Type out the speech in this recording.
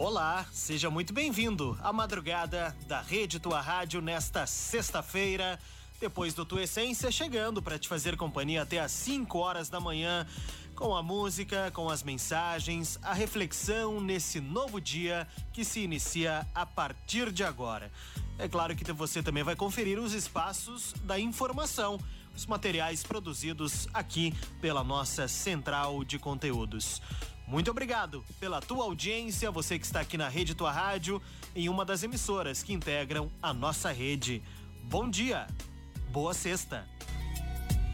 Olá, seja muito bem-vindo à madrugada da Rede Tua Rádio nesta sexta-feira, depois do Tua Essência, chegando para te fazer companhia até às 5 horas da manhã, com a música, com as mensagens, a reflexão nesse novo dia que se inicia a partir de agora. É claro que você também vai conferir os espaços da informação, os materiais produzidos aqui pela nossa central de conteúdos. Muito obrigado pela tua audiência, você que está aqui na Rede Tua Rádio, em uma das emissoras que integram a nossa rede. Bom dia, boa sexta.